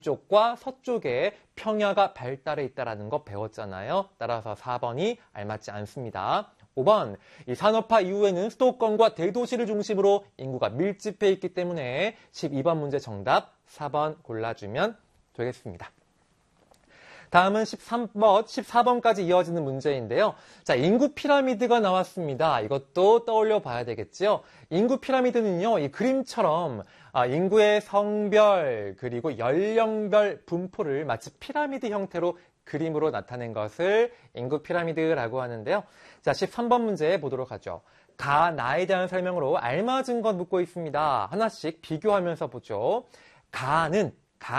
북쪽과 서쪽에 평야가 발달해 있다는 거 배웠잖아요. 따라서 4번이 알맞지 않습니다. 5번, 이 산업화 이후에는 수도권과 대도시를 중심으로 인구가 밀집해 있기 때문에 12번 문제 정답 4번 골라주면 되겠습니다. 다음은 14번까지 이어지는 문제인데요. 자, 인구 피라미드가 나왔습니다. 이것도 떠올려 봐야 되겠지요. 인구 피라미드는요, 이 그림처럼 인구의 성별 그리고 연령별 분포를 마치 피라미드 형태로 그림으로 나타낸 것을 인구 피라미드라고 하는데요. 자, 13번 문제 보도록 하죠. 가, 나에 대한 설명으로 알맞은 것 묻고 있습니다. 하나씩 비교하면서 보죠. 가는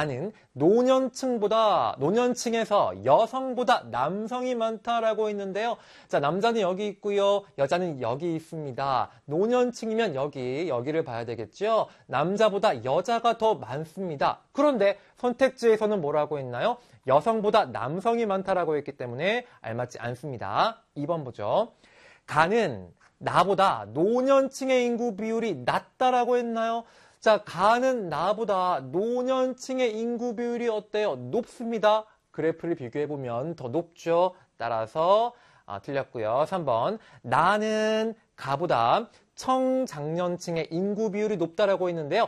노년층에서 여성보다 남성이 많다라고 했는데요. 자, 남자는 여기 있고요. 여자는 여기 있습니다. 노년층이면 여기를 봐야 되겠죠. 남자보다 여자가 더 많습니다. 그런데 선택지에서는 뭐라고 했나요? 여성보다 남성이 많다라고 했기 때문에 알맞지 않습니다. 2번 보죠. 가는 나보다 노년층의 인구 비율이 낮다라고 했나요? 자, 가는 나보다 노년층의 인구 비율이 어때요? 높습니다. 그래프를 비교해보면 더 높죠. 따라서 틀렸고요. 3번, 나는 가보다 청장년층의 인구 비율이 높다라고 했는데요.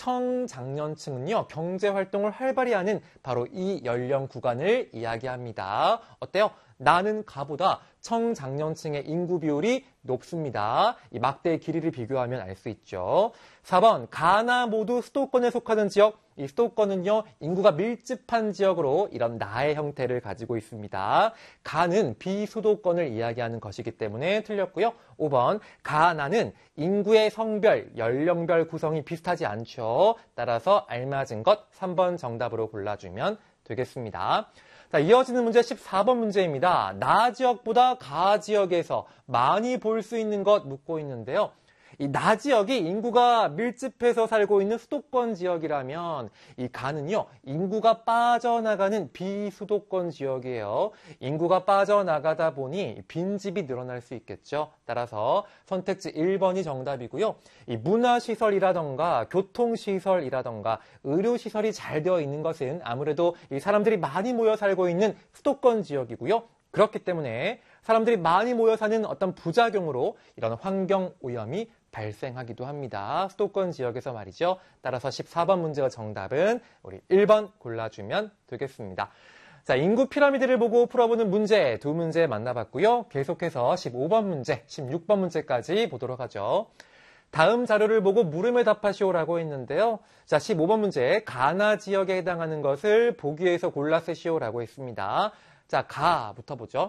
청장년층은요, 경제활동을 활발히 하는 바로 이 연령 구간을 이야기합니다. 어때요? 나는 가보다 청장년층의 인구 비율이 높습니다. 이 막대의 길이를 비교하면 알 수 있죠. 4번, 가나 모두 수도권에 속하는 지역. 이 수도권은요, 인구가 밀집한 지역으로 이런 나의 형태를 가지고 있습니다. 가는 비수도권을 이야기하는 것이기 때문에 틀렸고요. 5번, 가나는 인구의 성별, 연령별 구성이 비슷하지 않죠. 따라서 알맞은 것 3번 정답으로 골라주면 되겠습니다. 자, 이어지는 문제 14번 문제입니다. 나 지역보다 가 지역에서 많이 볼 수 있는 것 묻고 있는데요. 이 나 지역이 인구가 밀집해서 살고 있는 수도권 지역이라면 이 가는요, 인구가 빠져나가는 비수도권 지역이에요. 인구가 빠져나가다 보니 빈집이 늘어날 수 있겠죠. 따라서 선택지 1번이 정답이고요. 이 문화시설이라던가 교통시설이라던가 의료시설이 잘 되어 있는 것은 아무래도 이 사람들이 많이 모여 살고 있는 수도권 지역이고요. 그렇기 때문에 사람들이 많이 모여 사는 어떤 부작용으로 이런 환경 오염이 발생하기도 합니다. 수도권 지역에서 말이죠. 따라서 14번 문제의 정답은 우리 1번 골라주면 되겠습니다. 자, 인구 피라미드를 보고 풀어보는 문제 두 문제 만나봤고요. 계속해서 15번 문제, 16번 문제까지 보도록 하죠. 다음 자료를 보고 물음에 답하시오라고 했는데요. 자, 15번 문제, 가나 지역에 해당하는 것을 보기에서 골라 쓰시오라고 했습니다. 자, 가부터 보죠.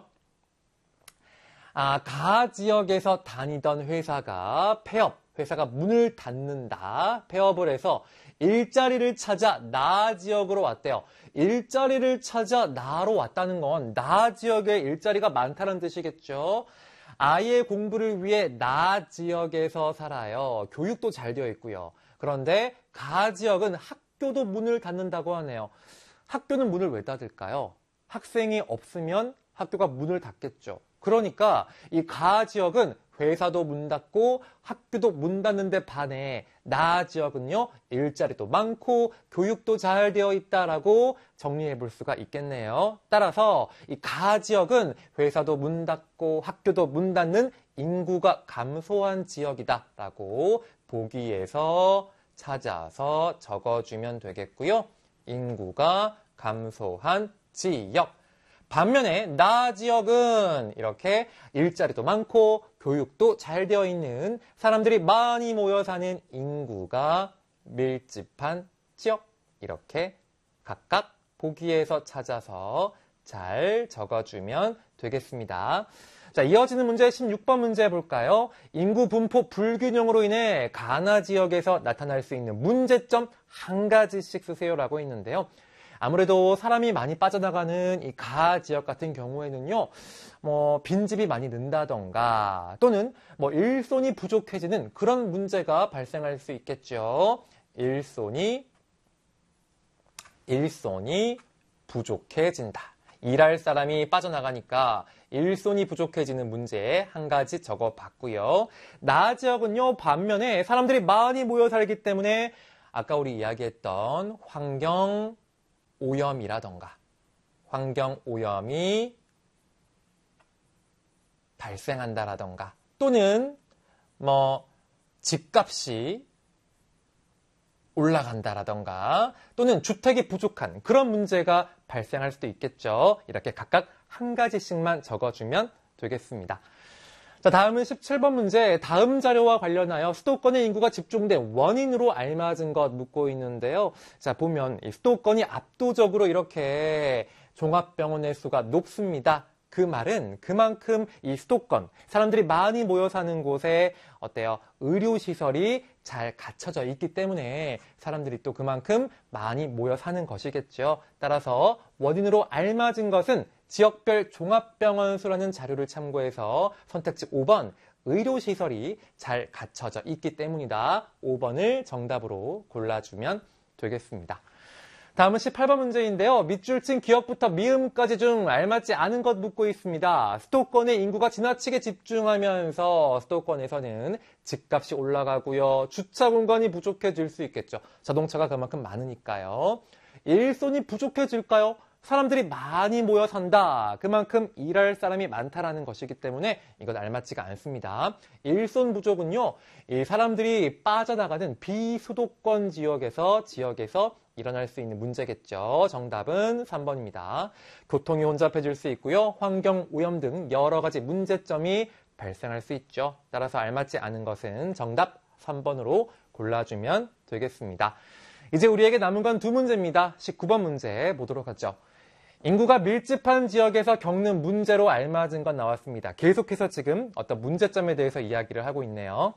가 지역에서 다니던 회사가 회사가 문을 닫는다. 폐업을 해서 일자리를 찾아 나 지역으로 왔대요. 일자리를 찾아 나로 왔다는 건 나 지역에 일자리가 많다는 뜻이겠죠. 아이의 공부를 위해 나 지역에서 살아요. 교육도 잘 되어 있고요. 그런데 가 지역은 학교도 문을 닫는다고 하네요. 학교는 문을 왜 닫을까요? 학생이 없으면 학교가 문을 닫겠죠. 그러니까 이 가 지역은 회사도 문 닫고 학교도 문 닫는데 반해 나 지역은요, 일자리도 많고 교육도 잘 되어 있다라고 정리해 볼 수가 있겠네요. 따라서 이 가 지역은 회사도 문 닫고 학교도 문 닫는 인구가 감소한 지역이다라고 보기에서 찾아서 적어주면 되겠고요. 인구가 감소한 지역. 반면에 나 지역은 이렇게 일자리도 많고 교육도 잘 되어 있는 사람들이 많이 모여 사는 인구가 밀집한 지역. 이렇게 각각 보기에서 찾아서 잘 적어주면 되겠습니다. 자, 이어지는 문제 16번 문제 볼까요? 인구 분포 불균형으로 인해 가나 지역에서 나타날 수 있는 문제점 한 가지씩 쓰세요라고 했는데요. 아무래도 사람이 많이 빠져나가는 이 가 지역 같은 경우에는요, 빈집이 많이 는다던가 또는 일손이 부족해지는 그런 문제가 발생할 수 있겠죠. 일손이 부족해진다. 일할 사람이 빠져나가니까 일손이 부족해지는 문제 한 가지 적어봤고요. 나 지역은요, 반면에 사람들이 많이 모여 살기 때문에 아까 우리 이야기했던 환경 오염이라던가 환경 오염이 발생한다라던가 또는 집값이 올라간다라던가 또는 주택이 부족한 그런 문제가 발생할 수도 있겠죠. 이렇게 각각 한 가지씩만 적어주면 되겠습니다. 자, 다음은 17번 문제. 다음 자료와 관련하여 수도권의 인구가 집중된 원인으로 알맞은 것 묻고 있는데요. 자, 보면 이 수도권이 압도적으로 이렇게 종합병원의 수가 높습니다. 그 말은 그만큼 이 수도권, 사람들이 많이 모여 사는 곳에 어때요? 의료시설이 잘 갖춰져 있기 때문에 사람들이 또 그만큼 많이 모여 사는 것이겠죠. 따라서 원인으로 알맞은 것은 지역별 종합병원 수라는 자료를 참고해서 선택지 5번 의료시설이 잘 갖춰져 있기 때문이다. 5번을 정답으로 골라주면 되겠습니다. 다음은 18번 문제인데요. 밑줄 친 기역부터 미음까지 중 알맞지 않은 것 묻고 있습니다. 수도권의 인구가 지나치게 집중하면서 수도권에서는 집값이 올라가고요. 주차 공간이 부족해질 수 있겠죠. 자동차가 그만큼 많으니까요. 일손이 부족해질까요? 사람들이 많이 모여 산다. 그만큼 일할 사람이 많다라는 것이기 때문에 이건 알맞지가 않습니다. 일손 부족은요. 이 사람들이 빠져나가는 비수도권 지역에서 일어날 수 있는 문제겠죠. 정답은 3번입니다. 교통이 혼잡해질 수 있고요. 환경 오염 등 여러 가지 문제점이 발생할 수 있죠. 따라서 알맞지 않은 것은 정답 3번으로 골라주면 되겠습니다. 이제 우리에게 남은 건 두 문제입니다. 19번 문제 보도록 하죠. 인구가 밀집한 지역에서 겪는 문제로 알맞은 건 나왔습니다. 계속해서 지금 어떤 문제점에 대해서 이야기를 하고 있네요.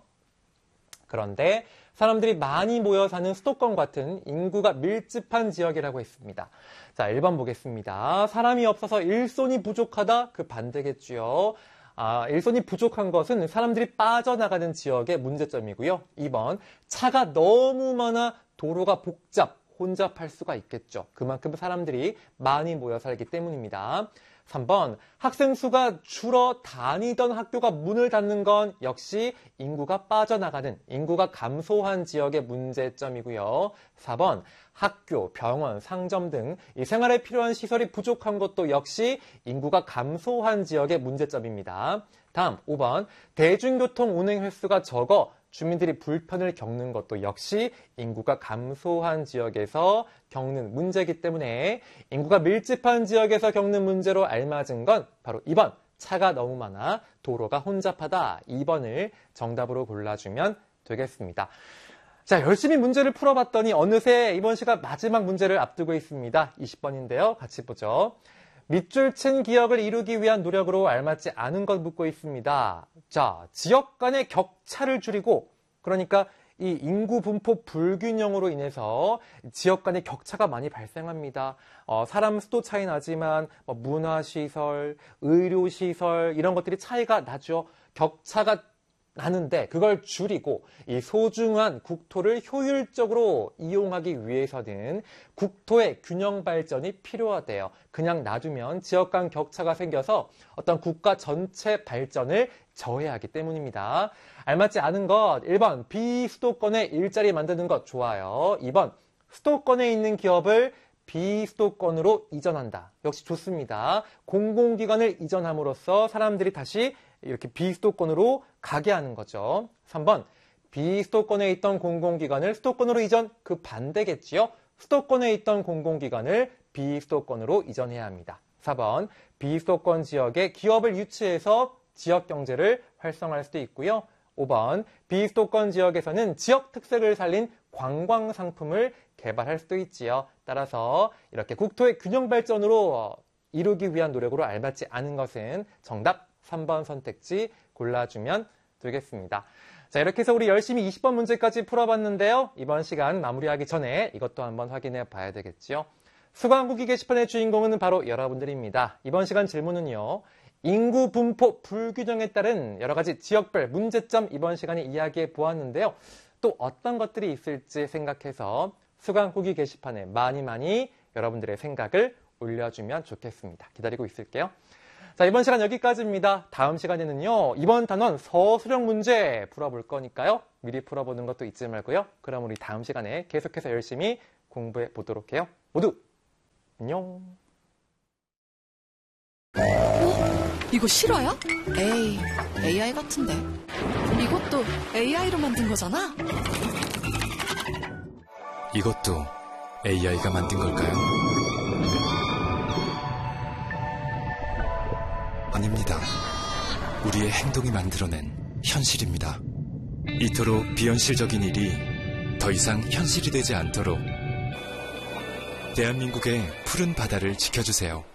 그런데 사람들이 많이 모여 사는 수도권 같은 인구가 밀집한 지역이라고 했습니다. 자, 1번 보겠습니다. 사람이 없어서 일손이 부족하다? 그 반대겠죠. 일손이 부족한 것은 사람들이 빠져나가는 지역의 문제점이고요. 2번, 차가 너무 많아 도로가 혼잡할 수가 있겠죠. 그만큼 사람들이 많이 모여 살기 때문입니다. 3번, 학생 수가 줄어 다니던 학교가 문을 닫는 건 역시 인구가 빠져나가는, 인구가 감소한 지역의 문제점이고요. 4번, 학교, 병원, 상점 등 이 생활에 필요한 시설이 부족한 것도 역시 인구가 감소한 지역의 문제점입니다. 다음 5번, 대중교통 운행 횟수가 적어 주민들이 불편을 겪는 것도 역시 인구가 감소한 지역에서 겪는 문제이기 때문에 인구가 밀집한 지역에서 겪는 문제로 알맞은 건 바로 2번, 차가 너무 많아 도로가 혼잡하다. 2번을 정답으로 골라주면 되겠습니다. 자, 열심히 문제를 풀어봤더니 어느새 이번 시간 마지막 문제를 앞두고 있습니다. 20번인데요. 같이 보죠. 밑줄 친 기역을 이루기 위한 노력으로 알맞지 않은 것 묻고 있습니다. 자, 지역 간의 격차를 줄이고, 그러니까 이 인구 분포 불균형으로 인해서 지역 간의 격차가 많이 발생합니다. 사람 수도 차이 나지만 문화시설, 의료시설 이런 것들이 차이가 나죠. 격차가 나는데 그걸 줄이고 이 소중한 국토를 효율적으로 이용하기 위해서는 국토의 균형 발전이 필요하대요. 그냥 놔두면 지역 간 격차가 생겨서 어떤 국가 전체 발전을 저해하기 때문입니다. 알맞지 않은 것 1번 비수도권에 일자리 만드는 것 좋아요. 2번 수도권에 있는 기업을 비수도권으로 이전한다. 역시 좋습니다. 공공기관을 이전함으로써 사람들이 다시 이렇게 비수도권으로 가게 하는 거죠. 3번, 비수도권에 있던 공공기관을 수도권으로 이전, 그 반대겠지요. 수도권에 있던 공공기관을 비수도권으로 이전해야 합니다. 4번, 비수도권 지역에 기업을 유치해서 지역 경제를 활성화할 수도 있고요. 5번, 비수도권 지역에서는 지역 특색을 살린 관광 상품을 개발할 수도 있지요. 따라서 이렇게 국토의 균형 발전으로 이루기 위한 노력으로 알맞지 않은 것은 정답 3번 선택지 골라주면 되겠습니다. 자, 이렇게 해서 우리 열심히 20번 문제까지 풀어봤는데요. 이번 시간 마무리하기 전에 이것도 한번 확인해 봐야 되겠지요. 수강후기 게시판의 주인공은 바로 여러분들입니다. 이번 시간 질문은요. 인구 분포 불균형에 따른 여러 가지 지역별 문제점 이번 시간에 이야기해 보았는데요. 또 어떤 것들이 있을지 생각해서 수강후기 게시판에 많이 여러분들의 생각을 올려주면 좋겠습니다. 기다리고 있을게요. 자, 이번 시간 여기까지입니다. 다음 시간에는요. 이번 단원 서술형 문제 풀어볼 거니까요. 미리 풀어보는 것도 잊지 말고요. 그럼 우리 다음 시간에 계속해서 열심히 공부해 보도록 해요. 모두 안녕. 이거 실화야? 에이, AI 같은데. 이것도 AI로 만든 거잖아? 이것도 AI가 만든 걸까요? 아닙니다. 우리의 행동이 만들어낸 현실입니다. 이토록 비현실적인 일이 더 이상 현실이 되지 않도록 대한민국의 푸른 바다를 지켜주세요.